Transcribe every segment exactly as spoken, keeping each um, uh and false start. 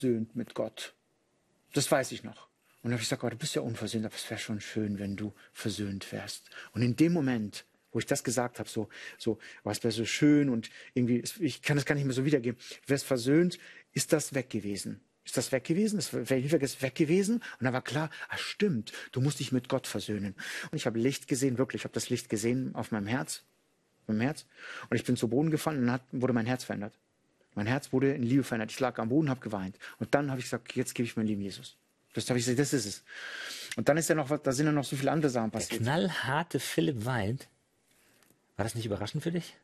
versöhnt mit Gott. Das weiß ich noch. Und dann habe ich gesagt, oh, du bist ja unversöhnt, aber es wäre schon schön, wenn du versöhnt wärst. Und in dem Moment, wo ich das gesagt habe, so, so, oh, es wäre so schön und irgendwie, ich kann das gar nicht mehr so wiedergeben, du wärst versöhnt, ist das weg gewesen. Ist das weg gewesen? Das Hilfe ist weg gewesen. Und dann war klar, ah, stimmt, du musst dich mit Gott versöhnen. Und ich habe Licht gesehen, wirklich, ich habe das Licht gesehen auf meinem Herz, auf meinem Herz. Und ich bin zu Boden gefallen und dann hat, wurde mein Herz verändert. Mein Herz wurde in Liebe verändert. Ich lag am Boden, habe geweint. Und dann habe ich gesagt, jetzt gebe ich mein Leben Jesus. Das habe ich gesagt, das ist es. Und dann ist ja noch was, da sind ja noch so viele andere Sachen passiert. Der knallharte Philipp weint. War das nicht überraschend für dich?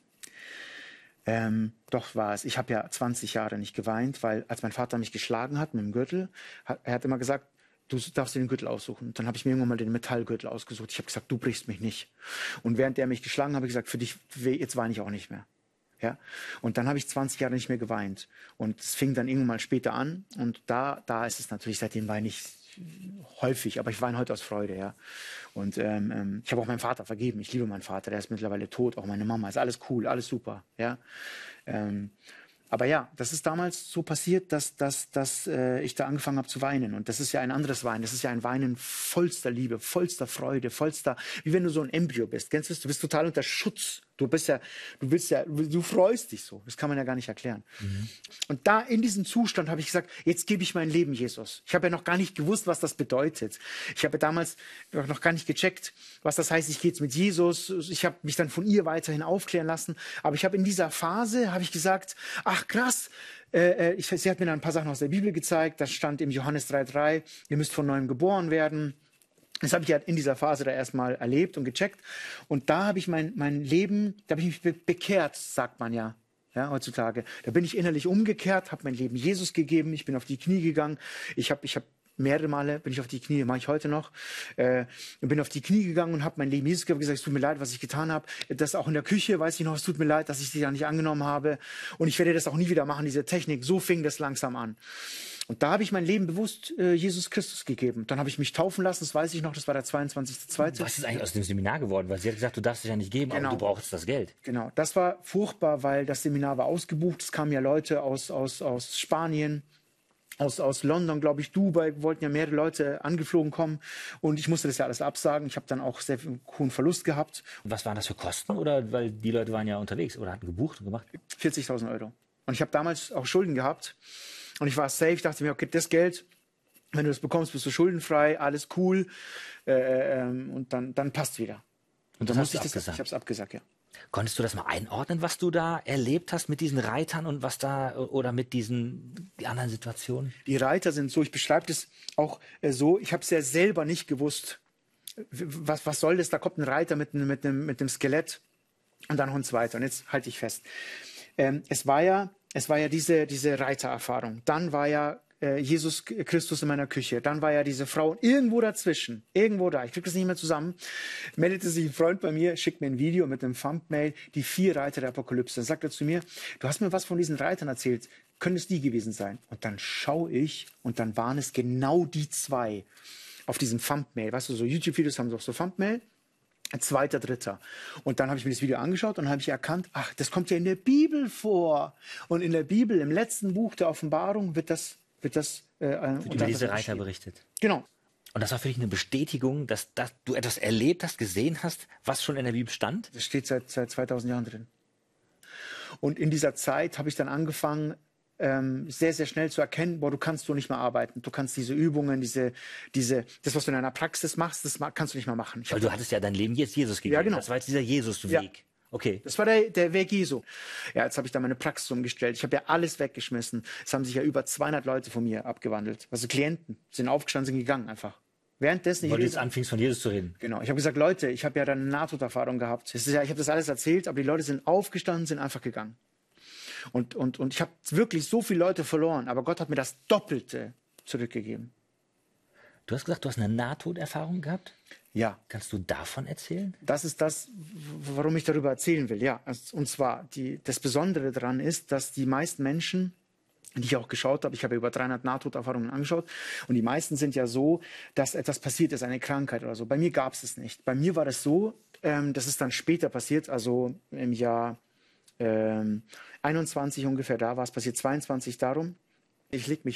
Ähm, doch war es. Ich habe ja zwanzig Jahre nicht geweint, weil als mein Vater mich geschlagen hat mit dem Gürtel, hat, er hat immer gesagt, du darfst dir den Gürtel aussuchen. Und dann habe ich mir irgendwann mal den Metallgürtel ausgesucht. Ich habe gesagt, du brichst mich nicht. Und während er mich geschlagen hat, habe ich gesagt, für dich, jetzt weine ich auch nicht mehr. Ja? Und dann habe ich zwanzig Jahre nicht mehr geweint. Und es fing dann irgendwann mal später an. Und da, da ist es natürlich, seitdem weine ich häufig, aber ich weine heute aus Freude, ja. Und ähm, ähm, ich habe auch meinen Vater vergeben. Ich liebe meinen Vater, der ist mittlerweile tot, auch meine Mama. Ist alles cool, alles super, ja. Ähm, aber ja, das ist damals so passiert, dass, dass, dass äh, ich da angefangen habe zu weinen. Und das ist ja ein anderes Weinen. Das ist ja ein Weinen vollster Liebe, vollster Freude, vollster, wie wenn du so ein Embryo bist. Kennst du das? Du bist total unter Schutz. Du bist ja, du willst ja, du freust dich so. Das kann man ja gar nicht erklären. Mhm. Und da in diesem Zustand habe ich gesagt, jetzt gebe ich mein Leben Jesus. Ich habe ja noch gar nicht gewusst, was das bedeutet. Ich habe damals noch gar nicht gecheckt, was das heißt, ich gehe jetzt mit Jesus. Ich habe mich dann von ihr weiterhin aufklären lassen. Aber ich habe in dieser Phase, habe ich gesagt, ach krass, äh, ich, sie hat mir dann ein paar Sachen aus der Bibel gezeigt. Da stand im Johannes drei drei, ihr müsst von neuem geboren werden. Das habe ich halt in dieser Phase da erstmal erlebt und gecheckt. Und da habe ich mein, mein Leben, da habe ich mich be bekehrt, sagt man ja, ja, heutzutage. Da bin ich innerlich umgekehrt, habe mein Leben Jesus gegeben, ich bin auf die Knie gegangen. Ich habe ich hab mehrere Male bin ich auf die Knie, mache ich heute noch, äh, bin auf die Knie gegangen und habe mein Leben Jesus gegeben, gesagt, es tut mir leid, was ich getan habe. Das auch in der Küche, weiß ich noch, es tut mir leid, dass ich sie ja nicht angenommen habe. Und ich werde das auch nie wieder machen, diese Technik. So fing das langsam an. Und da habe ich mein Leben bewusst äh, Jesus Christus gegeben. Dann habe ich mich taufen lassen, das weiß ich noch, das war der zweiundzwanzigste zweite Was ist eigentlich aus dem Seminar geworden? Weil sie hat gesagt, du darfst dich ja nicht geben, genau. aber du brauchst das Geld. Genau, das war furchtbar, weil das Seminar war ausgebucht. Es kamen ja Leute aus, aus, aus Spanien, aus, aus London, glaube ich, Dubai, wollten ja mehrere Leute angeflogen kommen. Und ich musste das ja alles absagen. Ich habe dann auch sehr viel hohen Verlust gehabt. Was waren das für Kosten? Oder weil die Leute waren ja unterwegs oder hatten gebucht und gemacht? vierzigtausend Euro. Und ich habe damals auch Schulden gehabt. Und ich war safe, ich dachte mir, okay, das Geld, wenn du das bekommst, bist du schuldenfrei, alles cool. Äh, ähm, und dann, dann passt wieder. Und dann das musste hast ich du das, abgesagt? ich habe es abgesagt, ja. Konntest du das mal einordnen, was du da erlebt hast mit diesen Reitern und was da, oder mit diesen die anderen Situationen? Die Reiter sind so, ich beschreibe das auch äh, so, ich habe es ja selber nicht gewusst. Was, was soll das? Da kommt ein Reiter mit, mit, einem, mit einem Skelett und dann noch ein zweiter. Und jetzt halte ich fest. Ähm, es war ja, es war ja diese, diese Reitererfahrung. Dann war ja äh, Jesus Christus in meiner Küche. Dann war ja diese Frau. Und irgendwo dazwischen, irgendwo da, ich kriege das nicht mehr zusammen, meldete sich ein Freund bei mir, schickt mir ein Video mit einem Thumbnail, die vier Reiter der Apokalypse. Dann sagt er zu mir, du hast mir was von diesen Reitern erzählt. Können es die gewesen sein? Und dann schaue ich und dann waren es genau die zwei auf diesem Thumbnail. Weißt du, so YouTube-Videos haben doch so Thumbnail. Zweiter, dritter. Und dann habe ich mir das Video angeschaut und habe ich erkannt, ach, das kommt ja in der Bibel vor. Und in der Bibel, im letzten Buch der Offenbarung, wird das, wird das äh, wird über diese Reiter berichtet. Genau. Und das war für dich eine Bestätigung, dass, dass du etwas erlebt hast, gesehen hast, was schon in der Bibel stand? Das steht seit, seit zweitausend Jahren drin. Und in dieser Zeit habe ich dann angefangen, Ähm, sehr, sehr schnell zu erkennen, boah, du kannst so nicht mehr arbeiten. Du kannst diese Übungen, diese, diese, das, was du in einer Praxis machst, das kannst du nicht mehr machen. Ich Weil du hattest ja dein Leben jetzt Jesus gegeben. Ja, genau. Das war jetzt dieser Jesus-Weg. Ja. Okay. Das war der, der Weg Jesu. Ja, jetzt habe ich da meine Praxis umgestellt. Ich habe ja alles weggeschmissen. Es haben sich ja über zweihundert Leute von mir abgewandelt. Also Klienten sind aufgestanden, sind gegangen einfach. Währenddessen Weil du jetzt anfingst, von Jesus zu reden. Genau. Ich habe gesagt, Leute, ich habe ja dann eine Nahtoderfahrung gehabt. Das ist ja, ich habe das alles erzählt, aber die Leute sind aufgestanden, sind einfach gegangen. Und, und, und ich habe wirklich so viele Leute verloren, aber Gott hat mir das Doppelte zurückgegeben. Du hast gesagt, du hast eine Nahtoderfahrung gehabt? Ja. Kannst du davon erzählen? Das ist das, warum ich darüber erzählen will, ja. Und zwar, die, das Besondere daran ist, dass die meisten Menschen, die ich auch geschaut habe, ich habe über dreihundert Nahtoderfahrungen angeschaut, und die meisten sind ja so, dass etwas passiert ist, eine Krankheit oder so. Bei mir gab es es nicht. Bei mir war das so, ähm, das ist dann später passiert, also im Jahr ähm, einundzwanzig ungefähr, da war es passiert, zweiundzwanzig darum. ich leg mich